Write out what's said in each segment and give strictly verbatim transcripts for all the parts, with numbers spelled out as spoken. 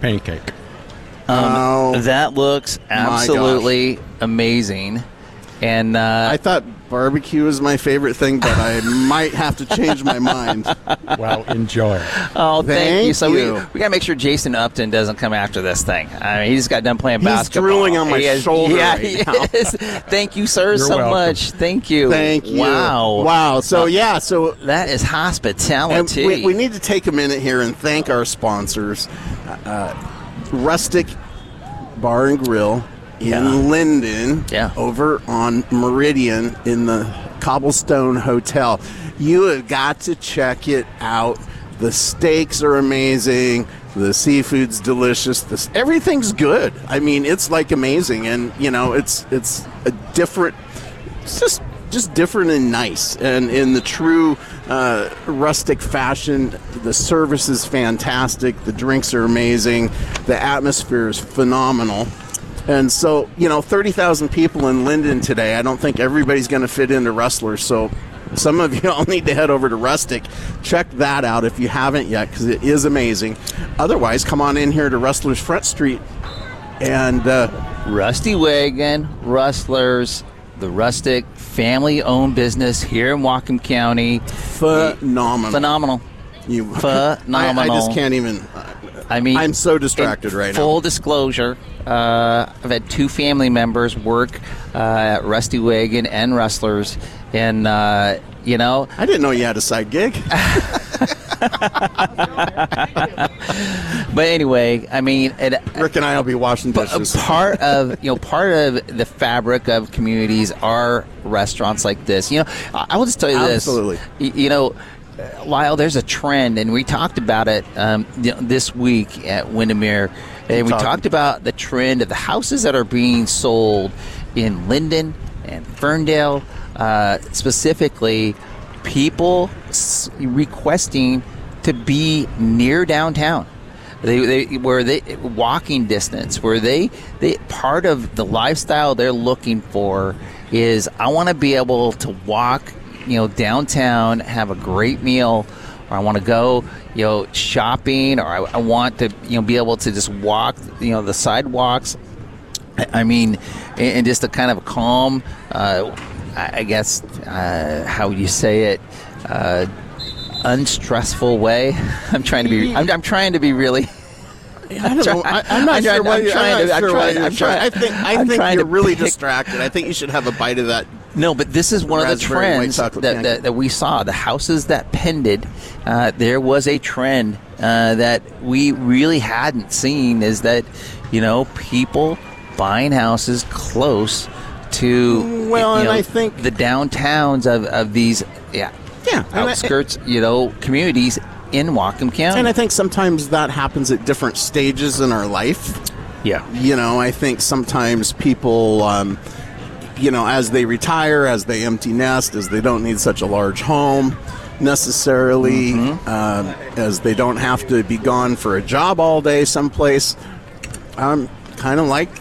pancake. Um, Oh, that looks absolutely amazing. And uh, I thought barbecue was my favorite thing, but I might have to change my mind. Well, enjoy. oh, thank, Thank you. So you. we we got to make sure Jason Upton doesn't come after this thing. I mean, he just got done playing He's basketball. drooling on my He is- shoulder Yeah, right he now. is. Thank you, sir, You're so welcome. much. Thank you. Thank you. Wow. Wow. So, Uh, yeah, so That is and hospitality. we, we need to take a minute here and thank our sponsors. Uh, Rustic Bar and Grill in Yeah. Linden, Yeah. over on Meridian in the Cobblestone Hotel. You have got to check it out. The steaks are amazing. The seafood's delicious. The, everything's good. I mean, it's like amazing, and you know, it's it's a different. It's just just different and nice, and in the true uh, rustic fashion. The service is fantastic. The drinks are amazing. The atmosphere is phenomenal. And so, you know, thirty thousand people in Linden today. I don't think everybody's going to fit into Rustlers. So some of you all need to head over to Rustic. Check that out if you haven't yet, because it is amazing. Otherwise, come on in here to Rustlers Front Street. And uh, Rusty Wagon, Rustlers, the Rustic family-owned business here in Whatcom County. phenomenal. Phenomenal. You, Phenomenal. I, I just can't even. I mean, I'm so distracted in right now. Full disclosure, uh, I've had two family members work uh, at Rusty Wagon and Rustlers, and uh, you know, I didn't know you had a side gig. but anyway, I mean, it, Rick and I will be washing a dishes. part of you know part of the fabric of communities are restaurants like this. You know, I, I will just tell you this. Absolutely. Y- You know. Lyle, there's a trend, and we talked about it um, you know, this week at Windermere, and we talking. talked about the trend of the houses that are being sold in Linden and Ferndale, uh, specifically people s- requesting to be near downtown. They, they where they walking distance, where they they part of the lifestyle they're looking for is I want to be able to walk, you know, downtown, have a great meal, or I want to go, you know, shopping, or I, I want to, you know, be able to just walk, you know, the sidewalks. I, I mean, and, and just a kind of calm, uh, I I guess, uh, how would you say it, uh, unstressful way. I'm trying to be. I'm, I'm trying to be really. I don't know. I, I'm not I'm sure trying- why I'm you- trying I'm to- not I'm sure why trying- you're I'm trying- I trying- think I I'm think trying you're to really pick- distracted. I think you should have a bite of that. No, but this is one of the Raspberry white trends that, chocolate that, pancake. that we saw. The houses that pended, uh, there was a trend uh, that we really hadn't seen, is that, you know, people buying houses close to Well, you and know, I think- the downtowns of, of these yeah, Yeah, and I- outskirts, you know, communities in Whatcom County. And I think sometimes that happens at different stages in our life. yeah. You know, I think sometimes people, um, you know, as they retire, as they empty nest, as they don't need such a large home necessarily, Mm-hmm. um, as they don't have to be gone for a job all day someplace, um, kind of like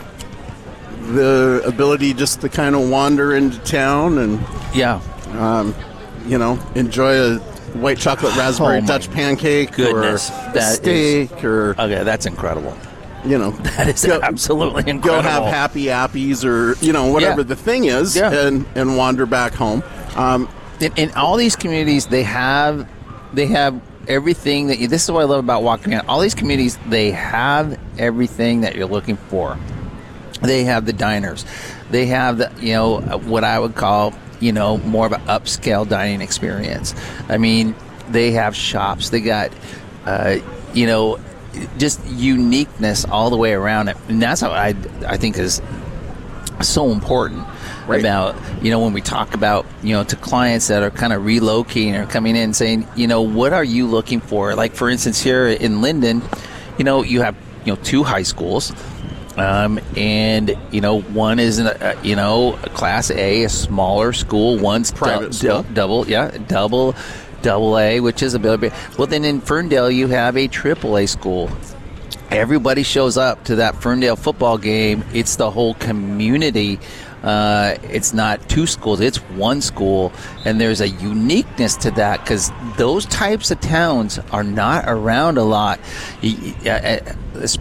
the ability just to kind of wander into town and, Yeah. um, you know, enjoy a white chocolate raspberry Oh, my Dutch pancake goodness. or a That steak or, Okay, that's incredible. you know, That is go- absolutely go incredible. have happy appies or you know whatever Yeah. the thing is Yeah. and and wander back home. Um, in, in all these communities, they have they have everything that you. This is what I love about walking around. All these communities, they have everything that you're looking for. They have the diners. They have the you know what I would call you know more of an upscale dining experience. I mean, they have shops. They got uh, you know just uniqueness all the way around it, and that's how I I think is so important. Right. About, you know, when we talk about, you know, to clients that are kind of relocating or coming in saying, you know, what are you looking for? Like, for instance, here in Linden, you know, you have, you know, two high schools. Um, and, you know, one is, a, you know, a Class A, a smaller school. One's Private du- school. du- double, yeah, double, double A, which is a bit. Well, then in Ferndale, you have a triple A school. Everybody shows up to that Ferndale football game. It's the whole community. Uh, it's not two schools, it's one school, and there's a uniqueness to that because those types of towns are not around a lot. Y- y- uh,